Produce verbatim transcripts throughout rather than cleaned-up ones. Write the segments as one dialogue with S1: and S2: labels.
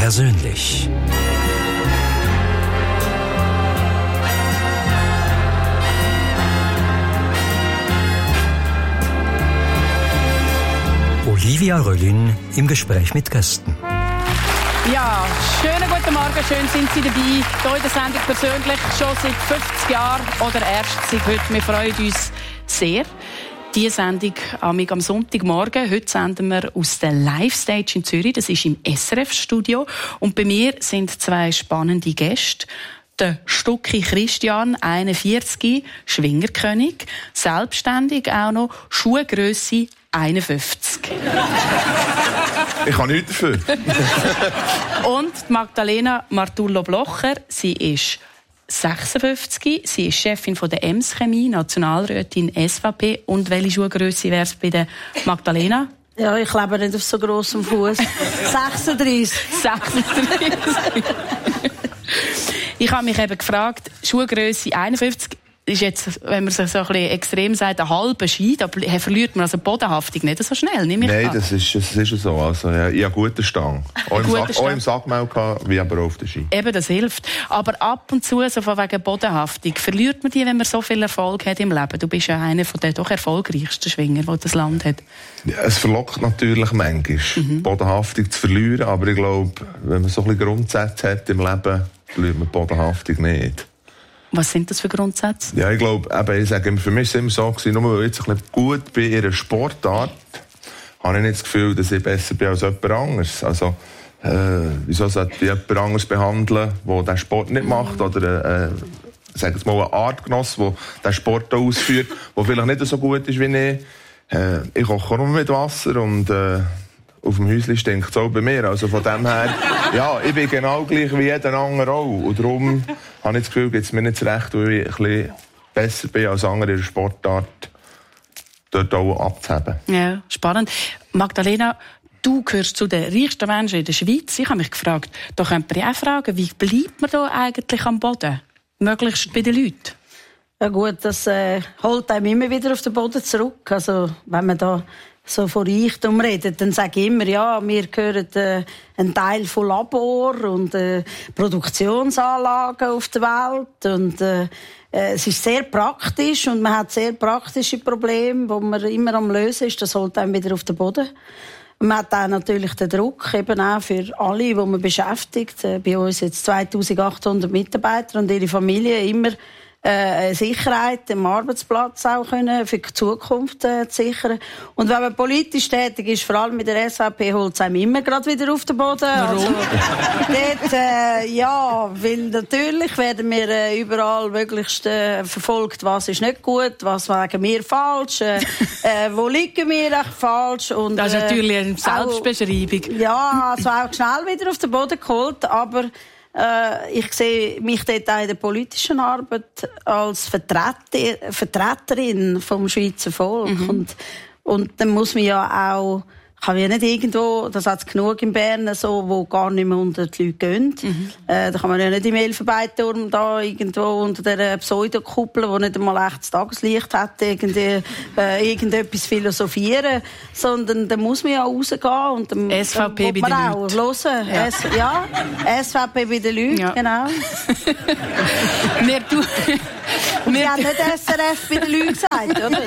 S1: persönlich. Olivia Röllin im Gespräch mit Gästen.
S2: Ja, schönen guten Morgen, schön sind Sie dabei. Hier in der Sendung persönlich schon seit fünfzig Jahren oder erst seit heute. Wir freuen uns sehr. Diese Sendung am Sonntagmorgen. Heute senden wir aus der Live-Stage in Zürich. Das ist im S R F-Studio. Und bei mir sind zwei spannende Gäste. Der Stucki Christian, einundvierzig, Schwingerkönig, selbstständig auch noch, Schuhgrösse einundfünfzig.
S3: Ich kann nichts dafür.
S2: Und Magdalena Martullo-Blocher, sie ist sechsundfünfzig, sie ist Chefin von der Ems Chemie, Nationalrätin S V P. Und welche Schuhgrösse wäre es bei der Magdalena?
S4: Ja, ich lebe nicht auf so grossem Fuß. sechsunddreißig.
S2: sechsunddreißig. Ich habe mich eben gefragt, Schuhgrösse einundfünfzig ist jetzt, wenn man sich so ein bisschen extrem sagt, ein halber Ski, da verliert man also Bodenhaftung nicht so schnell, nehme ich
S3: Nein,
S2: an.
S3: das ist, das ist so. Also, ja, ich habe guten Stang. Auch im, Sack, auch im Sackmehl gehabt, wie aber auch auf der Ski.
S2: Eben, das hilft. Aber ab und zu, so von wegen Bodenhaftung, verliert man die, wenn man so viel Erfolg hat im Leben? Du bist ja einer von den doch erfolgreichsten Schwinger, die das Land hat.
S3: Ja, es verlockt natürlich manchmal, mhm. Bodenhaftung zu verlieren, aber ich glaube, wenn man so ein bisschen Grundsätze hat im Leben, verliert man Bodenhaftung nicht.
S2: Was sind das für Grundsätze?
S3: Ja, ich glaube, eben, ich sage, für mich war es immer so, gewesen, nur weil ich jetzt ein bisschen gut bin in einer Sportart, habe ich nicht das Gefühl, dass ich besser bin als jemand anderes. Also, äh, wieso sollte ich jemand anderes behandeln, der diesen Sport nicht macht, oder, äh, sage jetzt mal, einen Artgenoss, der diesen Sport ausführt, der vielleicht nicht so gut ist wie ich. Äh, ich koche nur mit Wasser und, äh, auf dem Häuschen stinkt es auch bei mir. Also von dem her, ja, ich bin genau gleich wie jeder andere auch. Und darum habe ich das Gefühl, gibt es mir nicht das Recht, weil ich ein bisschen besser bin als andere in der Sportart, dort auch abzuheben.
S2: Ja, spannend. Magdalena, du gehörst zu den reichsten Menschen in der Schweiz. Ich habe mich gefragt, da könnte man ja auch fragen, wie bleibt man da eigentlich am Boden? Möglichst bei den Leuten?
S4: Ja gut, das äh, holt einem immer wieder auf den Boden zurück. Also wenn man da so von Reichtum redet, dann sage ich immer, ja, wir gehören äh, ein Teil von Labor und äh, Produktionsanlagen auf der Welt und äh, es ist sehr praktisch und man hat sehr praktische Probleme, wo man immer am Lösen ist. Das holt einem wieder auf den Boden. Und man hat auch natürlich den Druck, eben auch für alle, die man beschäftigt. Äh, bei uns jetzt zweitausendachthundert Mitarbeiter und ihre Familie immer Äh, Sicherheit am Arbeitsplatz auch können, für die Zukunft äh, zu sichern. Und wenn man politisch tätig ist, vor allem mit der S V P, holt es einem immer gerade wieder auf den Boden.
S2: Warum?
S4: Also, dort, äh, ja, weil natürlich werden wir äh, überall möglichst äh, verfolgt, was ist nicht gut, was wegen wir falsch, äh, äh, wo liegen wir echt falsch. Und,
S2: das ist
S4: äh,
S2: natürlich eine Selbstbeschreibung.
S4: Auch, ja, also auch schnell wieder auf den Boden geholt, aber Äh, ich sehe mich dort auch in der politischen Arbeit als Vertreter, Vertreterin vom Schweizer Volk. Mhm. Und, und dann muss man ja auch, kann ja nicht irgendwo, das hat es genug in Bern, so, wo gar nicht mehr unter die Leute gehen. Mhm. Äh, da kann man ja nicht im Elfenbeinturm da irgendwo unter der Pseudokuppel, wo nicht einmal echtes Tageslicht hat, irgendwie, äh, irgendetwas philosophieren, sondern da muss man ja rausgehen und dann,
S2: S V P
S4: dann
S2: bei den
S4: auch hören.
S2: Ja.
S4: Es, ja, S V P bei den Leuten, ja. Genau.
S2: wir du
S4: Und wir haben nicht S R F bei den Leuten gesagt, oder?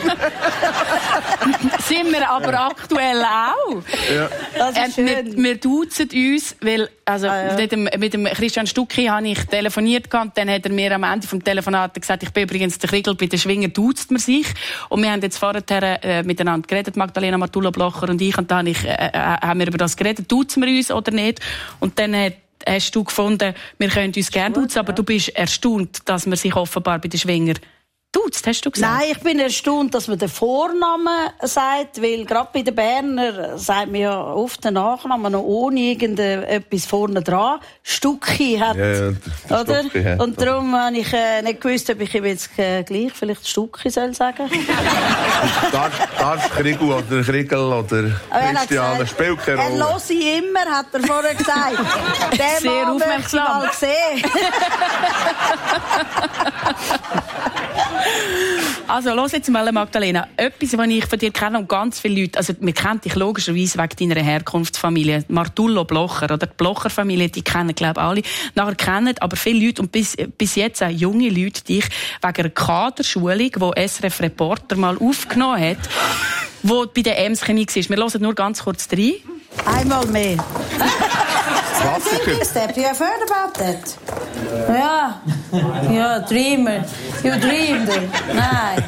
S2: Sind wir aber aktuell auch.
S4: Ja. Das ist schön.
S2: Äh, wir, wir duzen uns, weil also ah, ja. mit, dem, mit dem Christian Stucki habe ich telefoniert gehabt, dann hat er mir am Ende vom Telefonat gesagt, ich bin übrigens der Kriegel, bei den Schwinger duzt man sich. Und wir haben jetzt vorher äh, miteinander geredet, Magdalena Martullo-Blocher und ich, und dann ich, äh, haben wir über das geredet, duzen wir uns oder nicht? Und dann hat hast du gefunden, wir können uns gerne duzen, aber du bist erstaunt, dass man sich offenbar bei den Schwinger duzt, hast du gesagt?
S4: Nein, ich bin erstaunt, dass man den Vornamen sagt, weil gerade bei den Berner sagt man ja oft den Nachnamen noch ohne irgendetwas vorne dran. Stucki hat,
S3: ja, ja,
S4: oder?
S3: Stucki hat,
S4: und darum habe ich äh, nicht gewusst, ob ich ihm jetzt äh, gleich vielleicht Stucki soll sagen.
S3: Darf Kriegel oder Kriegel oder Christiane, spielt keine Rolle.
S4: Er höre ich immer, hat er vorher gesagt. Den
S2: sehr
S4: Mann möchte ich mal sehen.
S2: Also, los jetzt mal, Magdalena. Etwas, was ich von dir kenne und ganz viele Leute, also man kennt dich logischerweise wegen deiner Herkunftsfamilie, Martullo Blocher oder die Blocher-Familie, die kennen, glaube ich, alle. Nachher kennen aber viele Leute und bis, bis jetzt auch junge Leute dich wegen einer Kaderschulung, die S R F-Reporter mal aufgenommen hat, wo bei der Ems Chemie war. Wir hören nur ganz kurz rein.
S4: Einmal mehr.
S3: Was?
S4: Step, you have heard about that? Ja, ja, Dreamer. You dreamed it. Nein.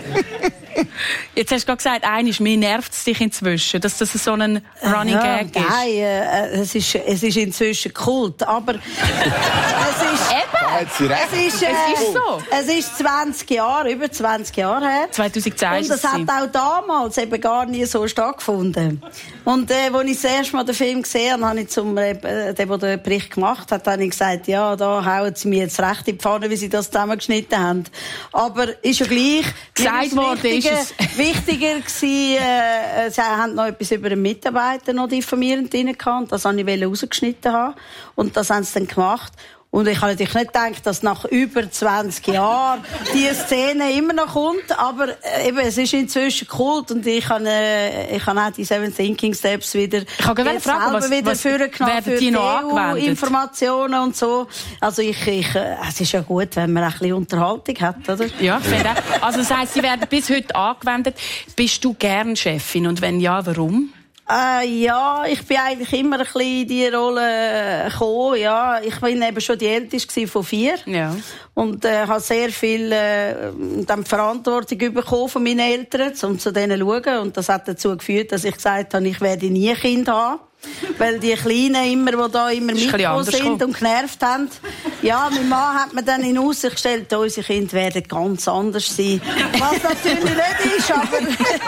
S2: Jetzt hast du gerade gesagt, eines, mir nervt es dich inzwischen, dass das so ein Running
S4: ja,
S2: Gag ist.
S4: Nein, äh, es, ist, es ist inzwischen Kult, aber es ist...
S2: Eben!
S4: Es ist, äh,
S2: es ist so.
S4: Es ist zwanzig Jahre, über zwanzig Jahre her.
S2: zweitausendzehn
S4: Und das hat auch damals eben gar nie so stattgefunden. Und äh, als ich das erste Mal den Film gesehen habe, habe ich zum äh, dem, der den Bericht gemacht hat, habe ich gesagt, ja, da hauen sie mir jetzt recht in die Pfanne, wie sie das zusammengeschnitten haben. Aber ist ja gleich.
S2: Gesagt worden ist es.
S4: Wichtiger gewesen, äh, sie haben noch etwas über einen Mitarbeiter noch diffamierend drin gehabt. Und das wollte ich rausgeschnitten haben. Und das haben sie dann gemacht. Und ich habe natürlich nicht gedacht, dass nach über zwanzig Jahren diese Szene immer noch kommt. Aber äh, eben, es ist inzwischen Kult und ich habe, äh, ich habe auch die Seven Thinking Steps wieder,
S2: ich habe
S4: jetzt
S2: fragen,
S4: selber
S2: was,
S4: wieder
S2: was
S4: vorgenommen für die E U-Informationen und so. Also ich, ich, äh, es ist ja gut, wenn man ein bisschen Unterhaltung hat, oder?
S2: Ja, ich finde auch. Also das heisst, sie werden bis heute angewendet. Bist du gern Chefin und wenn ja, warum?
S4: Äh, ja, ich bin eigentlich immer ein bisschen in diese Rolle gekommen, ja. Ich bin eben schon die Älteste von vier.
S2: Ja.
S4: Und, äh, habe sehr viel, äh, dann Verantwortung bekommen von meinen Eltern, um zu denen zu schauen. Und das hat dazu geführt, dass ich gesagt habe, ich werde nie ein Kind haben. Weil die Kleinen immer, die da immer mitgekommen sind und genervt haben. Ja, mein Mann hat mir dann in Aussicht gestellt, unsere Kinder werden ganz anders sein. Was natürlich nicht ist, aber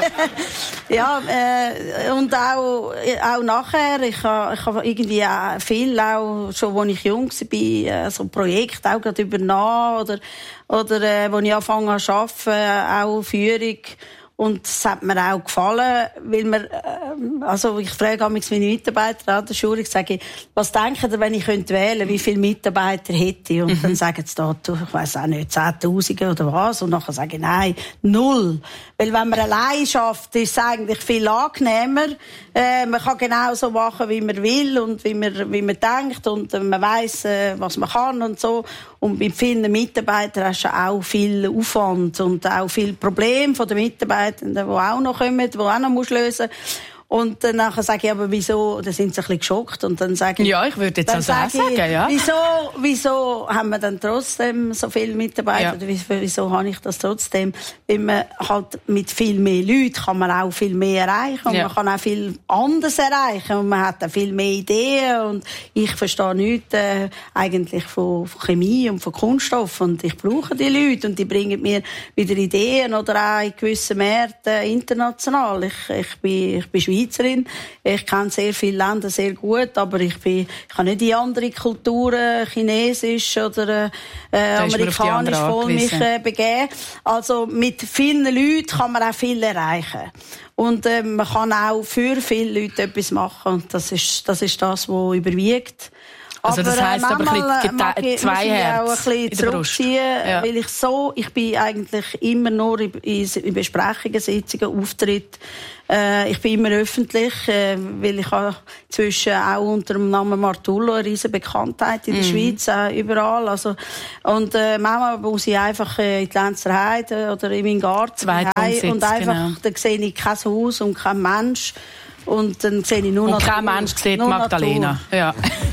S4: ja, äh, und auch, auch nachher, ich habe ich ha irgendwie auch viel, auch schon, als ich jung war, so Projekte auch gerade übernommen oder, oder äh, als ich angefangen habe zu arbeiten, auch Führung. Und es hat mir auch gefallen, weil wir, äh, also ich frage auch meine Mitarbeiter an der Schule, ich sage, was denken ihr, wenn ich könnte wählen, wie viele Mitarbeiter hätte ich? Und mhm. dann sagen sie da, du, ich weiss auch nicht, zehntausende oder was? Und nachher sage ich, nein, null. Weil wenn man allein schafft, ist es eigentlich viel angenehmer. Äh, man kann genau so machen, wie man will und wie man, wie man denkt und äh, man weiss, äh, was man kann und so. Und mit vielen Mitarbeitern hast du auch viel Aufwand und auch viel Probleme von den Mitarbeitern, die auch noch kommen, die auch noch lösen musst. Und dann nachher sage ich, aber wieso, dann sind sie ein bisschen geschockt. Und dann sage ich,
S2: ja, ich würde jetzt also auch sagen, ja.
S4: Wieso, wieso haben wir dann trotzdem so viele Mitarbeiter? Ja. Oder wieso, wieso habe ich das trotzdem? Weil man halt mit viel mehr Leuten kann man auch viel mehr erreichen. Und ja. man kann auch viel anderes erreichen. Und man hat auch viel mehr Ideen. Und ich verstehe nichts, äh, eigentlich von, von Chemie und von Kunststoff. Und ich brauche die Leute. Und die bringen mir wieder Ideen oder auch in gewissen Märkten international. Ich, ich bin, ich bin Schweizerin. Ich kenne sehr viele Länder sehr gut, aber ich bin, ich kann nicht in andere Kulturen, chinesisch oder äh, amerikanisch voll mich äh, begeben. Also mit vielen Leuten kann man auch viel erreichen. Und äh, man kann auch für viele Leute etwas machen. Und das ist das, ist das was überwiegt.
S2: Also das heisst aber, aber ein bisschen zwei Herzen
S4: auch ein bisschen zurückziehen, ja. Weil ich so, ich bin eigentlich immer nur in, in Besprechungen, Sitzungen, Auftritte. Äh, ich bin immer öffentlich, äh, weil ich habe zwischen auch unter dem Namen Martullo eine riesen Bekanntheit in der mm. Schweiz, äh, überall. Also, und äh, manchmal muss ich einfach äh, in die Lenzer Heide oder in meinen Garten heim, und einfach, genau. Dann sehe ich kein Haus und kein Mensch. Und dann sehe ich nur
S2: und
S4: Natur.
S2: Kein Mensch sieht Magdalena. Ja.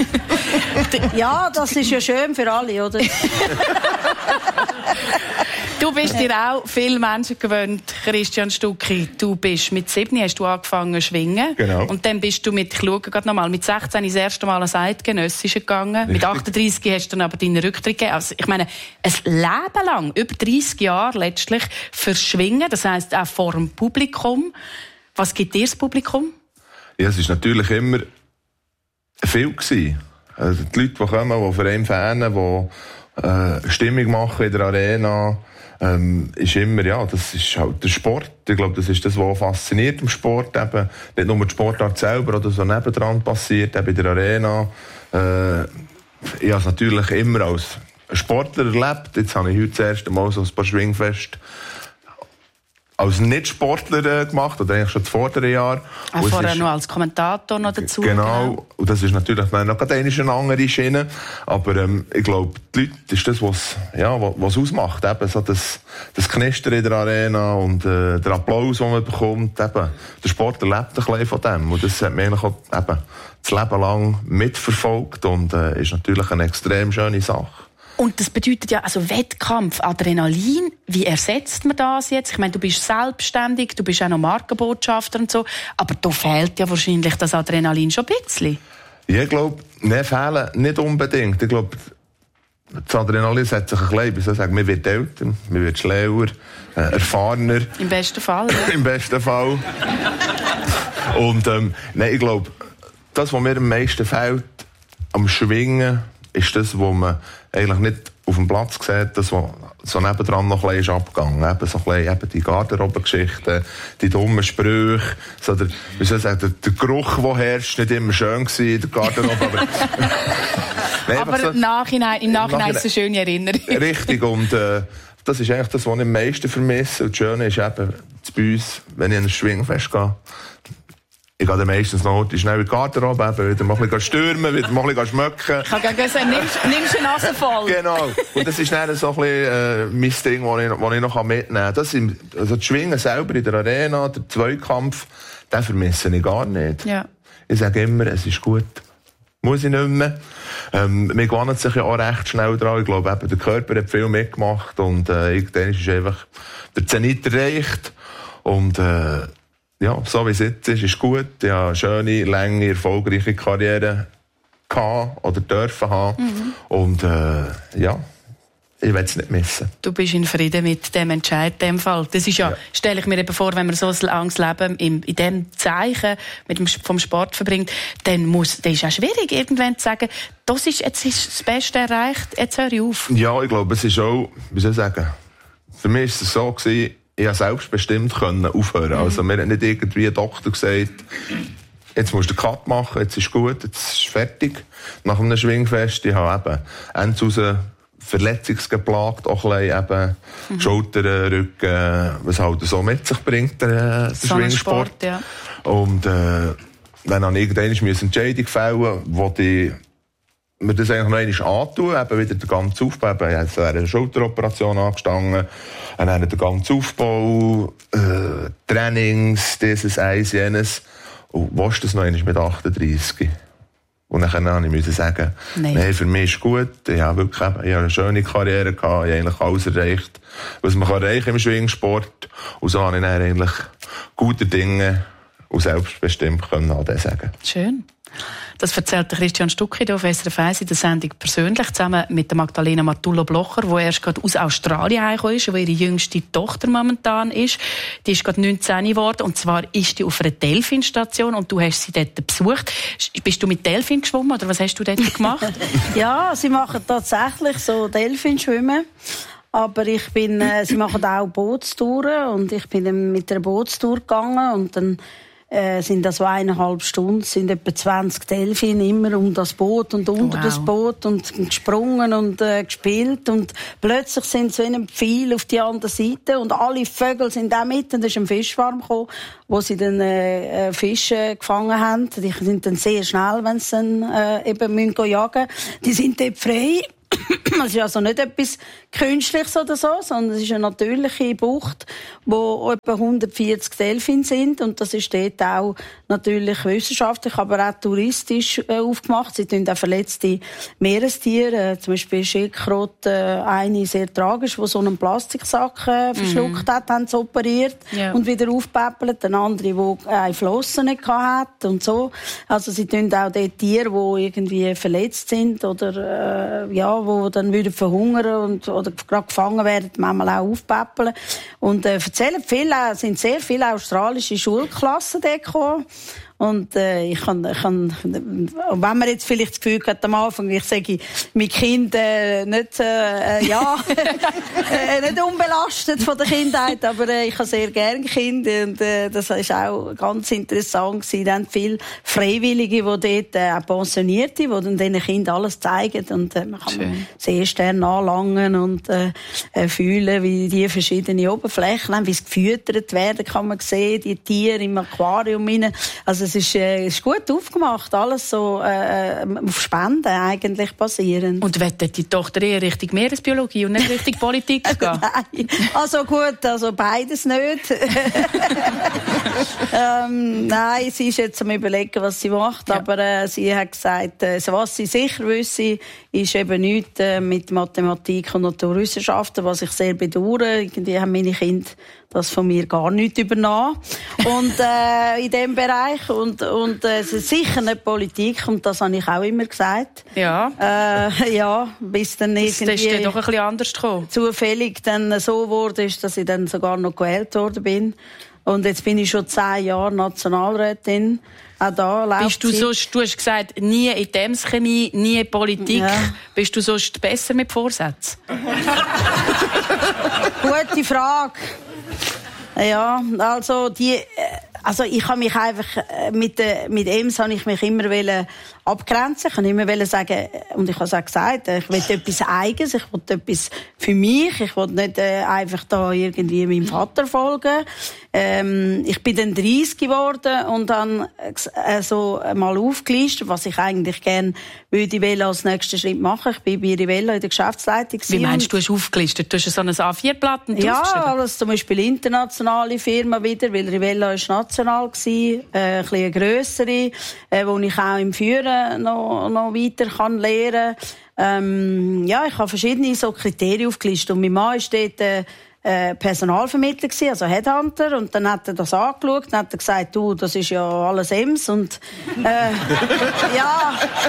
S4: Ja, das ist ja schön für alle, oder?
S2: Du bist dir auch viele Menschen gewöhnt, Christian Stucki. Du bist mit sieben hast du angefangen zu schwingen.
S3: Genau.
S2: Und dann bist du mit, ich schaue gerade nochmal, mit sechzehn das erste Mal ans Eidgenössische gegangen. Richtig. Mit achtunddreissig hast du dann aber deinen Rücktritt gegeben. Also, ich meine, ein Leben lang, über dreissig Jahre letztlich, für Schwingen, das heisst auch vor dem Publikum. Was gibt dir das Publikum?
S3: Ja, es war natürlich immer viel gewesen. Also die Leute, die kommen, die für einen fanen, die äh, Stimmung machen in der Arena, ähm, ist immer, ja, das ist halt der Sport. Ich glaube, das ist das, was fasziniert im Sport. Eben, nicht nur die Sportart selber, oder so nebendran passiert, eben in der Arena. Äh, ich habe es natürlich immer als Sportler erlebt. Jetzt habe ich heute das erste Mal so ein paar Schwingfest als Nicht-Sportler äh, gemacht, oder eigentlich schon das vordere Jahr.
S2: Ah, vorher ist, noch als Kommentator noch dazu.
S3: Genau, genau. Und das ist natürlich noch eine andere Schiene. Aber ähm, ich glaube, die Leute, das ist das, was ja, was ausmacht. Eben so das, das Knistern in der Arena und äh, der Applaus, den man bekommt. Eben, der Sport erlebt ein bisschen von dem. Und das hat mich eigentlich auch eben, das Leben lang mitverfolgt und äh, ist natürlich eine extrem schöne Sache.
S2: Und das bedeutet ja, also Wettkampf, Adrenalin, wie ersetzt man das jetzt? Ich meine, du bist selbstständig, du bist auch noch Markenbotschafter und so, aber da fehlt ja wahrscheinlich das Adrenalin schon ein bisschen.
S3: Ja, ich glaube, ne, fehlen nicht unbedingt. Ich glaube, das Adrenalin setzt sich ein bisschen, wie soll ich sagen, man wird älter, man wird schlauer, äh, erfahrener.
S2: Im besten Fall, ja.
S3: Im besten Fall. Und ähm, nein, ich glaube, das, was mir am meisten fehlt, am Schwingen, ist das, was man eigentlich nicht auf dem Platz sieht, das, was so nebendran noch ein bisschen ist abgegangen. Eben so ein bisschen, eben die Garderobengeschichten, die dummen Sprüche, so der, wie soll ich sagen, der, der Geruch, der herrscht, nicht immer schön gewesen in der Garderobe, aber... Nein,
S2: aber
S3: so,
S2: im Nachhinein, im Nachhinein ist es eine schöne Erinnerung.
S3: Richtig, und äh, das ist eigentlich das, was ich am meisten vermisse. Und das Schöne ist eben, bei uns, wenn ich an ein Schwingfest gehe, ich gehe dann meistens noch schnell in die Garderobe, wieder mal ein bisschen stürmen, wieder mal ein bisschen schmecken.
S2: Ich kann gerne sagen, nimmst, nimmst du eine Nase voll.
S3: Genau. Und das ist dann so ein bisschen äh, mein Ding, das ich, ich noch mitnehmen kann. Das sind, also das Schwingen selber in der Arena, der Zweikampf, den vermisse ich gar nicht. Ja. Ich sage immer, es ist gut. Muss ich nicht mehr. Ähm, man gewöhnt sich ja auch recht schnell dran. Ich glaube, eben, der Körper hat viel mitgemacht und äh, irgendwann ist einfach der Zenit erreicht. Und äh, ja, so wie es jetzt ist, ist gut. Ich habe eine schöne, lange, erfolgreiche Karriere gehabt oder dürfen haben. Mhm. Und äh, ja, ich will es nicht missen.
S2: Du bist in Frieden mit dem Entscheid in dem Fall. Das ist ja, ja. stelle ich mir eben vor, wenn man so ein langes Leben in, in diesem Zeichen mit dem, vom Sport verbringt, dann muss, das ist auch schwierig, irgendwann zu sagen, das ist, jetzt ist das Beste erreicht, jetzt höre ich auf.
S3: Ja, ich glaube, es ist auch, wie soll ich sagen, für mich ist es so gewesen, ich konnte selbstbestimmt aufhören. Mhm. Also, mir hat nicht irgendwie ein Doktor gesagt, jetzt musst du den Cut machen, jetzt ist gut, jetzt ist fertig. Nach einem Schwingfest, ich habe eben Ende raus verletzungsgeplagt, auch ein bisschen eben mhm. Schultern, Rücken, was halt so mit sich bringt, der, der so Schwingsport. Sport, ja. Und äh, dann habe ich irgendwann eine Entscheidung fällen, wo die mir das eigentlich noch einmal antun, eben wieder den ganzen Aufbau, eben, jetzt wäre eine Schulteroperation angestanden, und dann den ganzen Aufbau, äh, Trainings, dieses, eins, jenes, und was das noch einmal mit achtunddreissig? Und dann musste ich sagen, nein. nein, für mich ist gut, ich habe wirklich ich habe eine schöne Karriere gehabt, ich habe eigentlich alles erreicht, was man erreichen kann im Schwingsport, und so habe ich dann eigentlich gute Dinge und selbstbestimmt können auch das sagen.
S2: Schön. Das erzählt Christian Stucki auf S R F eins in der Sendung persönlich, zusammen mit der Magdalena Matullo-Blocher, die erst gerade aus Australien hergekommen ist, wo ihre jüngste Tochter momentan ist. Die ist gerade neunzehn geworden, und zwar ist die auf einer Delfinstation, und du hast sie dort besucht. Bist du mit Delfin geschwommen, oder was hast du dort gemacht?
S4: Ja, sie machen tatsächlich so Delfinschwimmen. Aber ich bin, äh, sie machen auch Bootstouren, und ich bin dann mit einer Bootstour gegangen, und dann Äh, sind das so eineinhalb Stunden, sind etwa zwanzig Delfine immer um das Boot und unter wow. das Boot und gesprungen und äh, gespielt, und plötzlich sind sie in einem Pfeil auf die andere Seite, und alle Vögel sind auch mit, und da ist ein Fischschwarm gekommen, wo sie dann äh, Fische gefangen haben. Die sind dann sehr schnell, wenn sie dann äh, eben müssen jagen. Die sind dort frei. Es ist also nicht etwas Künstliches oder so, sondern es ist eine natürliche Bucht, wo etwa hundertvierzig Delfine sind, und das ist dort auch natürlich wissenschaftlich, aber auch touristisch äh, aufgemacht. Sie tun auch verletzte Meerestiere, äh, zum Beispiel Schildkröte, äh, eine sehr tragisch, die so einen Plastiksack äh, verschluckt mhm. hat, haben sie operiert ja. und wieder aufgepäppelt. Eine andere, die eine Flosse nicht hatte und so. Also sie tun auch dort Tiere, die irgendwie verletzt sind oder äh, ja, die dann wieder verhungern und, oder gerade gefangen werden, manchmal auch aufpäppeln. Und äh, erzählen viele, sind sehr viele australische Schulklassen dort gekommen. Und äh, ich kann, ich kann, wenn man jetzt vielleicht das Gefühl hat am Anfang, ich sage, mein Kind äh, nicht, äh, ja, äh, nicht unbelastet von der Kindheit, aber äh, ich habe sehr gerne Kinder und äh, das ist auch ganz interessant gewesen. Dann viele Freiwillige, die dort äh, auch Pensionierte, die dann diesen Kindern alles zeigen und äh, man kann Schön. sehr stark anlangen und äh, äh, fühlen, wie die verschiedenen Oberflächen haben, wie sie gefüttert werden, kann man sehen, die Tiere im Aquarium rein. Also es ist, äh, ist gut aufgemacht, alles so äh, auf Spenden eigentlich basierend.
S2: Und wettet die Tochter eher Richtung Meeresbiologie und nicht Richtung Politik gehen?
S4: Nein, also gut, also beides nicht. ähm, nein, sie ist jetzt am Überlegen, was sie macht, ja. aber äh, sie hat gesagt, äh, was sie sicher wisse, ist eben nichts äh, mit Mathematik und Naturwissenschaften, was ich sehr bedauere. Irgendwie haben meine Kinder das von mir gar nicht übernommen. Und äh, in diesem Bereich. Und, und äh, es ist sicher nicht Politik. Und das habe ich auch immer gesagt.
S2: Ja.
S4: Äh, ja, bis dann irgendwie...
S2: Das ist dann doch ein bisschen anders gekommen.
S4: Zufällig dann so wurde, ist, dass ich dann sogar noch gewählt worden bin. Und jetzt bin ich schon zehn Jahre Nationalrätin. Auch da
S2: Bist du sonst, du hast gesagt, nie in der Chemie, nie in Politik. Ja. Bist du sonst besser mit Vorsätzen?
S4: Gute Frage. Ja, also die, also ich habe mich einfach mit mit Ems habe ich mich immer wollen abgrenzen. Ich habe immer wollen sagen, und ich habe es auch gesagt, ich will etwas Eigenes, ich will etwas für mich, ich will nicht äh, einfach da irgendwie meinem Vater folgen. Ähm, ich bin dann dreißig geworden und dann äh, so mal aufgelistet, was ich eigentlich gerne würde ich als nächsten Schritt machen. Ich bin bei Rivella in der Geschäftsleitung.
S2: Wie meinst du, du hast aufgelistet? Du hast so ein A vier Blatt
S4: Ja, alles zum Beispiel internationale Firma wieder, weil Rivella ist national gewesen, äh, ein bisschen eine grössere, äh, wo ich auch im Führen noch, noch weiter kann lernen kann. Ähm, ja, ich habe verschiedene so Kriterien aufgelistet. Und mein Mann ist dort äh, äh, Personalvermittler gewesen, also Headhunter. Und dann hat er das angeschaut und hat er gesagt, du, das ist ja alles Ems. Und, äh, ja.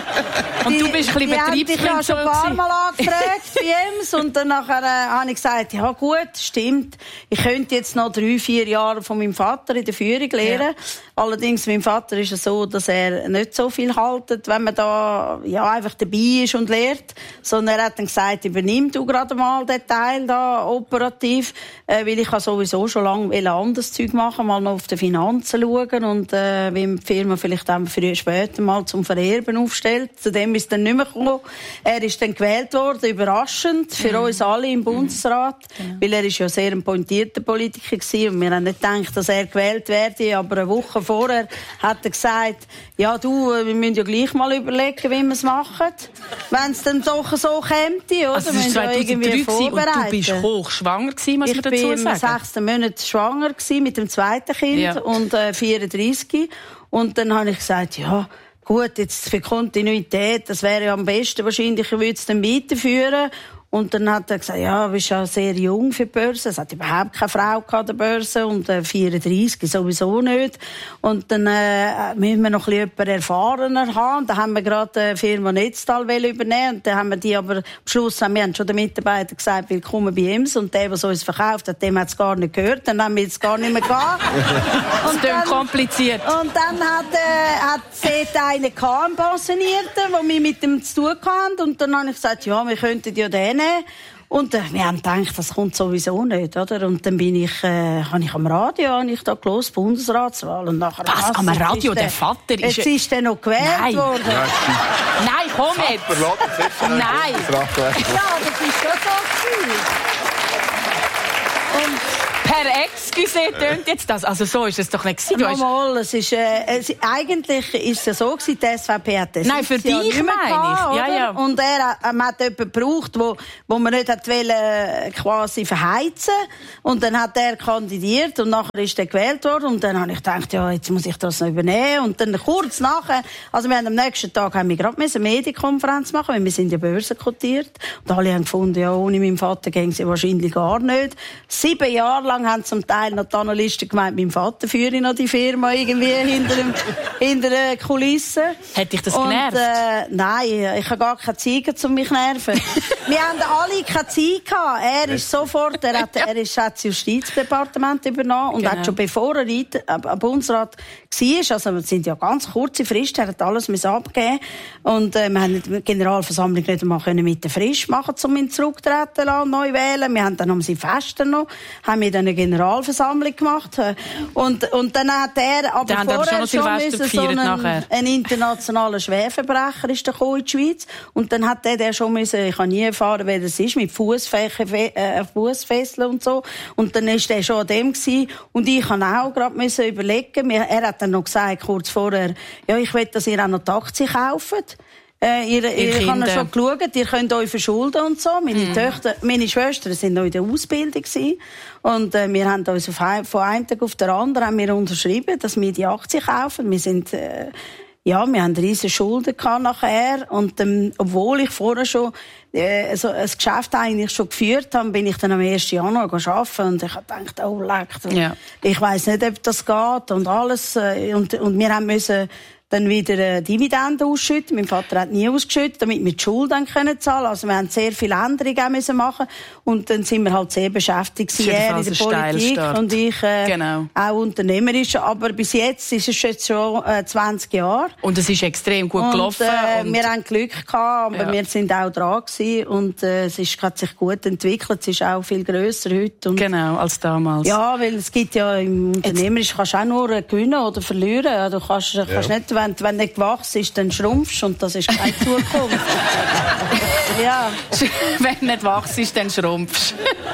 S2: Und die, du bist ein bisschen Betriebsfreund.
S4: Ich habe schon ein paar Mal angefragt bei Ems. Und dann nachher, äh, habe ich gesagt, ja gut, stimmt. Ich könnte jetzt noch drei, vier Jahre von meinem Vater in der Führung lernen. Ja. Allerdings, mein Vater ist es so, dass er nicht so viel haltet, wenn man da, ja, einfach dabei ist und lehrt. Sondern er hat dann gesagt, übernimm du gerade mal den Teil da operativ. Äh, weil ich sowieso schon lange anderes Zeug machen, mal noch auf die Finanzen schauen und äh, wie die Firma vielleicht dann früher später mal zum Vererben aufstellt. Zu dem ist dann nicht mehr gekommen. Er ist dann gewählt worden, überraschend für mhm. uns alle im Bundesrat, mhm. weil er ist ja sehr ein pointierter Politiker gewesen und wir haben nicht gedacht, dass er gewählt werde, aber eine Woche vorher hat er gesagt, ja du, wir müssen ja gleich mal überlegen, wie wir es machen, wenn es dann doch so käme, oder?
S2: Also das war zweitausenddrei und du bist hochschwanger gewesen, muss
S4: ich
S2: man dazu sagen.
S4: Ich war im sechsten Monat schwanger gewesen, mit dem zweiten Kind ja. und äh, vierunddreißig. Und dann habe ich gesagt, ja gut, jetzt für Kontinuität, das wäre ja am besten wahrscheinlich, ich würde es dann weiterführen. Und dann hat er gesagt, ja, du bist ja sehr jung für die Börse. Es hat überhaupt keine Frau an der Börse und äh, vierunddreißig sowieso nicht. Und dann äh, müssen wir noch ein bisschen erfahrener haben. Da haben wir gerade die Firma Netztal übernehmen. Und dann haben wir die aber am Schluss, haben wir haben schon den Mitarbeitern gesagt, willkommen bei Ems. Und der, der uns verkauft hat, dem hat es gar nicht gehört. Dann haben wir jetzt gar nicht mehr gegangen.
S2: Und das ist kompliziert.
S4: Und dann hat, äh, hat dort einen gehabt, Pensionierten, der wir mit dem zu tun hatten. Und dann habe ich gesagt, ja, wir könnten ja den und äh, wir haben gedacht, das kommt sowieso nicht, oder? Und dann bin ich, äh, habe ich am Radio, habe ich da gelesen, Bundesratswahl. Und nachher,
S2: was? Am Radio? Der, der Vater ist...
S4: Jetzt ist der noch gewählt
S2: Nein.
S4: worden.
S2: Ja, Nein, komm jetzt! Nein!
S4: Ja, das ist schon so gewesen. Und
S2: per Excuse tönt jetzt das. Also so ist es doch nicht gewesen.
S4: Nochmal, es ist, äh, es, eigentlich ist es ja so gewesen, die S V P hat das
S2: Nein, für dich meine ich. Ja, ja.
S4: Und er ähm, hat jemanden gebraucht, wo, wo man nicht hat wollen, äh, quasi verheizen. Und dann hat er kandidiert und nachher ist er gewählt worden. Und dann habe ich gedacht, ja, jetzt muss ich das noch übernehmen. Und dann kurz nachher, also wir haben am nächsten Tag haben wir gerade eine Medienkonferenz machen, weil wir sind ja börsenkotiert. Und alle haben gefunden, ja, ohne meinen Vater gehen sie wahrscheinlich gar nicht. Sieben Jahre lang Anfang haben zum Teil noch die Analysten gemeint, mein Vater führe noch die Firma irgendwie hinter, dem, hinter der Kulisse.
S2: Hat dich das
S4: und,
S2: genervt?
S4: Äh, nein, ich habe gar keine Zeit, um mich zu nerven. Wir haben alle keine Zeit gehabt. Er ist sofort, er hat, er ist, hat das Justizdepartement übernommen und
S2: genau.
S4: hat schon bevor er am Bundesrat war, also es sind ja ganz kurze Fristen, er hat alles abgegeben und äh, wir haben die Generalversammlung nicht einmal mit der Frist machen, um ihn zurücktreten lassen, neu wählen. Wir haben dann am Silvester noch, haben wir dann eine Generalversammlung gemacht und, und dann hat er aber
S2: dann
S4: vorher schon, schon
S2: müssen
S4: so einen, einen internationalen Schwerverbrecher ist der in die Schweiz und dann hat der, der schon müssen, ich habe nie erfahren, wer das ist, mit Fußfesseln äh, Fußfesseln und so und dann ist der schon an dem gewesen und ich habe auch gerade müssen überlegen, er hat dann noch gesagt, kurz vorher, ja, ich will, dass ihr auch noch die Aktien kauft. Äh, ihr, ihr ich habe schon geschaut, ihr könnt euch verschulden und so. Meine mm. Töchter, meine Schwestern sind noch in der Ausbildung gewesen. Und äh, wir haben uns auf ein, von einem Tag auf den anderen haben wir unterschrieben, dass wir die Aktien kaufen. Wir sind, äh, ja, wir haben riesige Schulden gehabt nachher. Und ähm, obwohl ich vorher schon äh, so ein Geschäft eigentlich schon geführt habe, bin ich dann am ersten Januar arbeiten und ich habe gedacht, oh leck, ja. Ich weiss nicht, ob das geht und alles. Äh, und, und wir haben müssen dann wieder äh, Dividenden ausschütten. Mein Vater hat nie ausgeschüttet, damit wir die Schulden können zahlen. Also wir haben sehr viele Änderungen müssen machen und dann sind wir halt sehr beschäftigt. Er in der Politik und ich äh, genau. auch unternehmerisch. Aber bis jetzt ist es jetzt schon äh, zwanzig Jahre.
S2: Und es ist extrem gut gelaufen.
S4: Und, äh, und wir haben Glück gehabt, aber ja. wir sind auch dran gewesen und äh, es ist, hat sich gut entwickelt. Es ist auch viel grösser heute. Und
S2: genau, als damals.
S4: Ja, weil es gibt ja im Unternehmerisch kannst du auch nur gewinnen oder verlieren. Du kannst, ja. kannst nicht Wenn, wenn du nicht gewachsen ist, dann schrumpfst und das ist keine Zukunft. Ja.
S2: Wenn du nicht wachst ist, dann schrumpfst.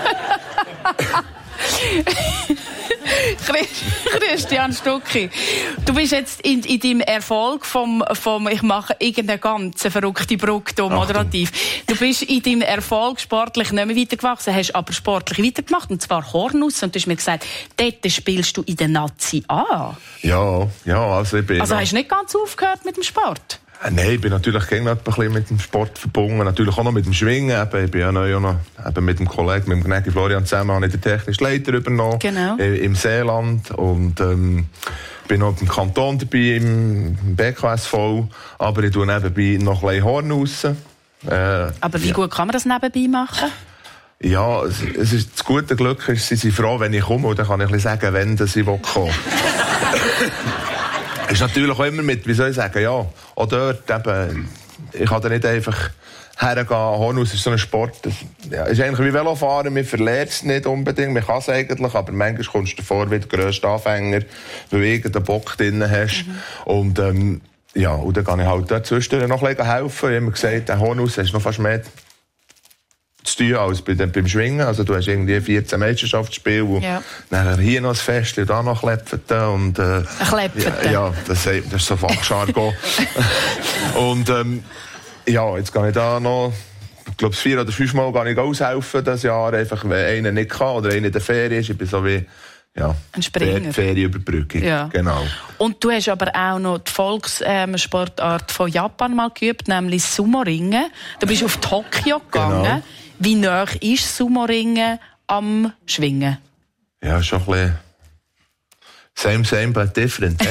S2: Christian Stucki, du bist jetzt in, in deinem Erfolg vom, vom ich mache irgendeine ganze verrückte Brücke hier moderativ. Du bist in deinem Erfolg sportlich nicht mehr weitergewachsen, hast aber sportlich weitergemacht, und zwar Hornussen. Und du hast mir gesagt, dort spielst du in der Nazi A.
S3: Ja, ja, also ich bin...
S2: Also hast du nicht ganz aufgehört mit dem Sport?
S3: Nein, ich bin natürlich gegen ein bisschen mit dem Sport verbunden, natürlich auch noch mit dem Schwingen. Ich bin ja noch, ja noch eben mit dem Kollegen, mit dem Gnägi Florian zusammen, habe ich den technischen Leiter übernommen. Genau. Im Seeland. Und, ähm, bin noch im Kanton dabei, im B K S V. Aber ich tue nebenbei noch ein bisschen Hornussen. Äh,
S2: aber wie ja. gut kann man das nebenbei machen?
S3: Ja, es, es ist, das gute Glück ist, sie sind froh, wenn ich komme, und dann kann ich ein bisschen sagen, wenn ich kommen will. Ist natürlich auch immer mit, wie soll ich sagen, ja, auch dort eben, ich kann da nicht einfach hergehen. Hornuss ist so ein Sport, das ja, ist eigentlich wie Velofahren, man verliert es nicht unbedingt, man kann es eigentlich, aber manchmal kommst du davor wie der grösste Anfänger, weil du irgendeinen Bock drin hast. Mhm. Und, ähm, ja, und dann kann ich halt dazwischen noch ein bisschen helfen. Ich habe immer gesagt, der Hornuss hast noch fast mehr zu tun als bei dem, beim Schwingen. Also du hast irgendwie vierzehn Meisterschaftsspiele, wo ja. nachher hier noch ein Fest, da noch Klepfeten und äh,
S2: ein Klepfeten?
S3: Ja, ja, das, das ist so Fachjargon. Und ähm, ja, jetzt kann ich da noch, ich glaube, vier oder fünf Mal kann ich aushelfen das Jahr, einfach wenn einer nicht kann oder einer in der Ferien ist. Ich bin so wie ja,
S2: ein Springer.
S3: Ferienüberbrückung. Ja. Genau.
S2: Und du hast aber auch noch die Volkssportart von Japan mal geübt, nämlich Sumo-Ringen. Du bist auf Tokio gegangen. Genau. Wie nah ist Sumo-Ringen am Schwingen?
S3: Ja, schon ein bisschen same, same, but different.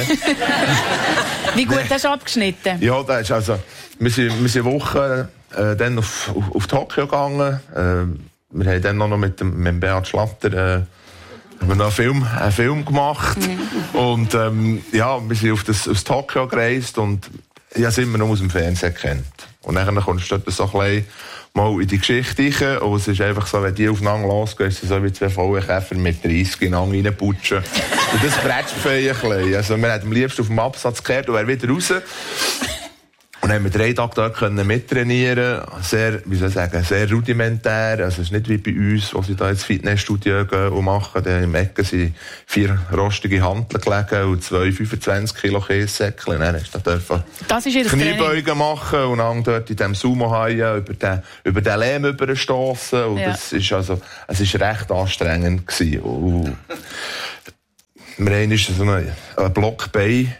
S2: Wie gut hast du abgeschnitten?
S3: Ja, das ist also, wir sind, wir sind Wochen äh, dann auf, auf, auf Tokio gegangen. Äh, wir haben dann noch mit dem, mit dem Beat Schlatter äh, haben wir noch einen Film, einen Film gemacht. Mhm. Und ähm, ja, wir sind auf das, aus Tokio gereist und ich habe es immer noch aus dem Fernsehen kennt. Und dann kommst du dort so ein bisschen mal in die Geschichte rein. Und es ist einfach so, wenn die aufeinander losgehen, ist es so wie zwei Vollkäfer mit dreißig ineinander reinputschen. Und das bretscht ein bisschen. Also, wir haben am liebsten auf dem Absatz gekehrt und er wieder raus. Und dann haben wir drei Tage dort können mittrainieren. Sehr, wie soll ich sagen, sehr rudimentär. Also, es ist nicht wie bei uns, wo sie da ins Fitnessstudio gehen und machen. Da im Ecken sind vier rostige Hanteln gelegen und zwei fünfundzwanzig Kilo Käsesäckchen. Dann hast du dürfen Kniebeugen machen und dann dort in diesem Sumo-Haien über den, über den Lehm überstossen. Und ja. das ist also, es ist recht anstrengend gewesen. Und wir haben so einen, einen Blockbein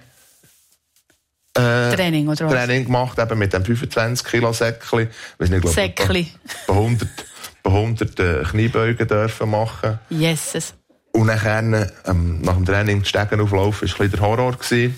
S3: Äh,
S2: Training, oder was?
S3: Training gemacht, eben mit dem fünfundzwanzig Kilo Säckchen.
S2: Säckchen.
S3: Bei hundert, bei hundert äh, Kniebeugen dürfen machen.
S2: Yeses.
S3: Und nachher, ähm, nach dem Training die Stegen auflaufen, war ein bisschen der Horror.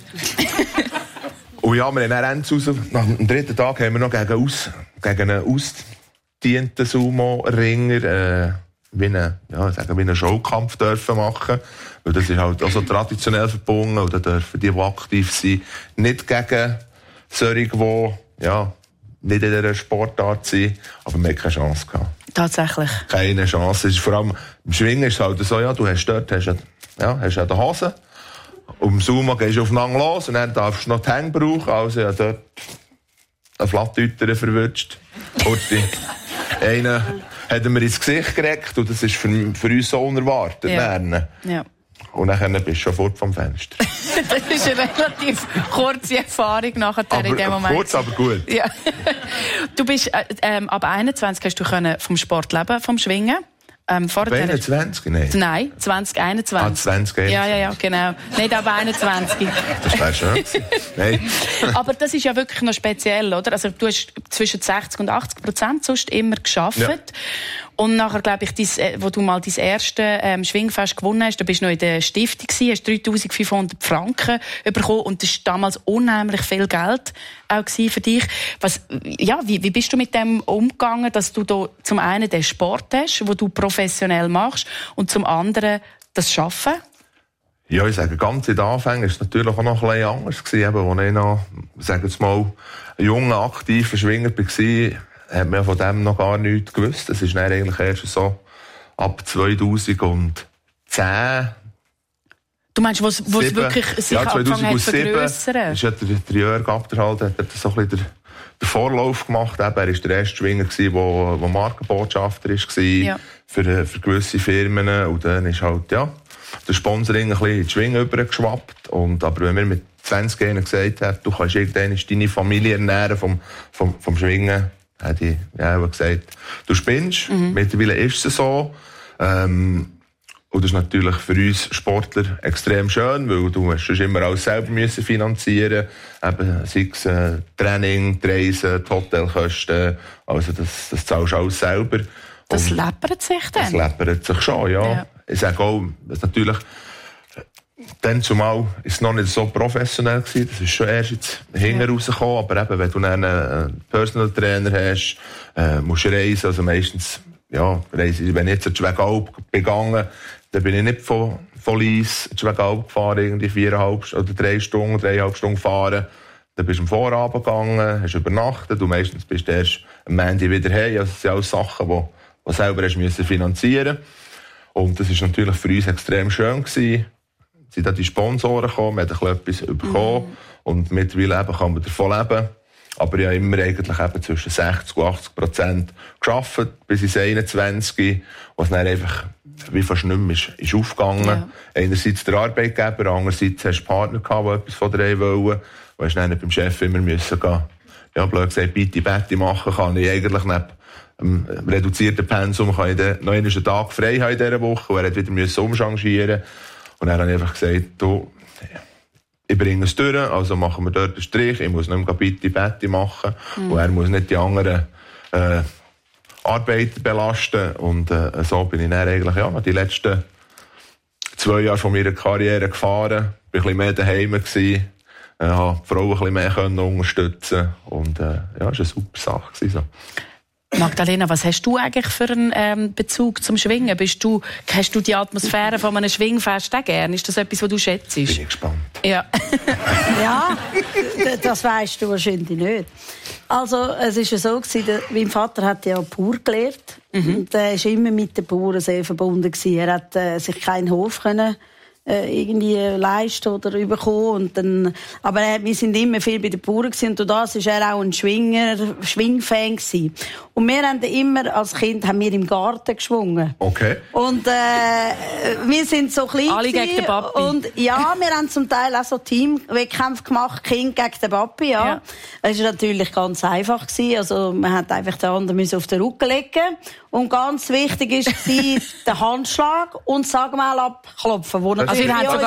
S3: Und ja, wir haben dann Ende raus, nach dem dritten Tag haben wir noch gegen, aus, gegen einen ausgedienten Sumo-Ringer äh, wie einen, ja, sagen, wie einen Showkampf dürfen machen. Weil das ist halt auch so traditionell verbunden. Und da dürfen die, die aktiv sind, nicht gegen solche, die ja, nicht in dieser Sportart sind. Aber wir hatten keine Chance gehabt.
S2: Tatsächlich? Keine
S3: Chance. Es ist vor allem, im Schwingen ist es halt so, ja, du hast dort hast ja, ja, hast ja die Hose. Und im Sumo gehst du aufeinander los und dann darfst du noch die Hänge brauchen. Also ja, dort einen Flattüter verwünscht. Einen haben wir ins Gesicht gereckt und das ist für, für uns so unerwartet.
S2: Ja. Ja.
S3: Und dann bist du schon fort vom Fenster.
S2: Das ist eine relativ kurze Erfahrung nachher
S3: aber,
S2: in dem Moment.
S3: Kurz, aber gut.
S2: Ja. Du bist äh, ähm, ab einundzwanzig hast du können vom Sport leben, vom Schwingen. Ähm,
S3: einundzwanzig? Nein.
S2: Nein, zwanzig einundzwanzig.
S3: Ah, zwanzig einundzwanzig.
S2: Ja, ja, ja, genau. Nicht ab einundzwanzig.
S3: Das wäre schön. Nein.
S2: Aber das ist ja wirklich noch speziell, oder? Also du hast zwischen sechzig und achtzig Prozent sonst immer geschafft. Ja. Und nachher, glaube ich, dies, wo du mal dein erste ähm, Schwingfest gewonnen hast, da bist du noch in der Stiftung gewesen, hast dreitausendfünfhundert Franken bekommen und das war damals unheimlich viel Geld auch für dich. Was, ja, wie, wie bist du mit dem umgegangen, dass du da zum einen den Sport hast, wo du professionell machst, und zum anderen das Schaffen?
S3: Ja, ich sage, ganz in den Anfängen war es natürlich auch noch ein bisschen anders gewesen, als ich noch, sagen wir mal, ein junger, aktiver Schwinger war. Hat man von dem noch gar nichts gewusst. Das ist dann eigentlich erst so ab zweitausendzehn.
S2: Du meinst, wo es wirklich sich
S3: ja,
S2: angefangen hat zu vergrössern?
S3: Ist ja der, der Jörg Abderhalt hat so ein bisschen den, den Vorlauf gemacht. Er war der erste Schwinger, der Markenbotschafter war ja. für, für gewisse Firmen. Und dann ist halt, ja, der Sponsoring ein bisschen in die Schwingen übergeschwappt. Und, aber wenn wir mit zwanzig gesagt haben, du kannst irgendwann deine Familie ernähren vom, vom, vom Schwingen, hat ich ja, gesagt, du spinnst. Mhm. Mittlerweile ist es so. Ähm, und das ist natürlich für uns Sportler extrem schön, weil du musst immer alles selber müssen finanzieren müssen. Sei es äh, Training, die Reisen, die Hotelkosten. Also das, das zahlst du alles selber.
S2: Das läppert sich dann?
S3: Das läppert sich schon, ja. ja. Ich sage auch, dass natürlich dann zumal ist es noch nicht so professionell gewesen. Das ist schon erst jetzt hinten ja. rausgekommen. Aber eben, wenn du einen Personal Trainer hast, äh, musst du reisen. Also meistens, ja, reisen. Wenn ich jetzt in die Schwegalp begangen, dann bin ich nicht von, von Lies in die Schwegalp gefahren, irgendwie viereinhalb oder drei Stunden, dreieinhalb Stunden gefahren. Dann bist du am Vorabend gegangen, hast übernachtet und meistens bist du erst am Montag wieder heim. Also das sind alles Sachen, die du selber hast müssen finanzieren. Und das war natürlich für uns extrem schön gewesen. Sind dann die Sponsoren gekommen, wir haben etwas bekommen. Mm. Und mittlerweile kann man davon leben. Aber ich habe immer eigentlich eben zwischen sechzig und achtzig Prozent gearbeitet, bis ins einundzwanzig, was dann einfach wie fast nicht mehr ist, ist aufgegangen. Ja. Einerseits der Arbeitgeber, andererseits hast du Partner gehabt, die etwas von dir wollen. Du hast dann beim Chef immer müssen gehen. Ja, blöd gesagt, bitte Betty machen kann ich eigentlich neben dem reduzierten Pensum kann ich dann noch einen Tag frei haben in dieser Woche. Und er hat wieder müssen umchangieren. Und dann habe ich einfach gesagt, du, ich bringe es durch, also machen wir dort einen Strich, ich muss nicht mehr bitte Betty machen. Mhm. Und er muss nicht die anderen äh, Arbeiter belasten. Und äh, so bin ich dann eigentlich ja, die letzten zwei Jahre von meiner Karriere gefahren, bin ein bisschen mehr daheim gewesen, äh, habe die Frauen ein bisschen mehr können unterstützen und äh, ja, das war eine super Sache gewesen, so.
S2: Magdalena, was hast du eigentlich für einen ähm, Bezug zum Schwingen? Bist du, hast du die Atmosphäre von einem Schwingfest auch gern? Ist das etwas, was du schätzt?
S3: Bin ich gespannt.
S2: Ja,
S4: ja, das weisst du wahrscheinlich nicht. Also, es war ja so, mein Vater hat ja Bauer gelernt. Mhm. Und er war immer mit den Bauern sehr verbunden. Er hat äh, sich keinen Hof können Äh, irgendwie leisten oder bekommen. Und dann, aber äh, wir sind immer viel bei den Bauern gewesen. Und durch das war er auch ein Schwinger, Schwingfan gewesen. Und wir haben immer, als Kind, haben wir im Garten geschwungen.
S3: Okay.
S4: Und, äh, wir sind so klein
S2: alle gegen den Papi.
S4: Und ja, wir haben zum Teil auch so Teamwettkämpfe gemacht, Kind gegen den Papi, ja. ja. Das war natürlich ganz einfach gewesen. Also, man hat einfach den anderen auf den Rücken legen. Und ganz wichtig war den Handschlag und Sag mal abklopfen. Wo
S2: also,